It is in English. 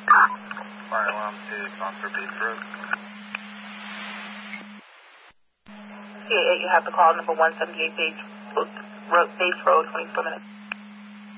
Fire alarm to Officer Base Road. CA8, you have the call number 178 Base Road, 24 minutes.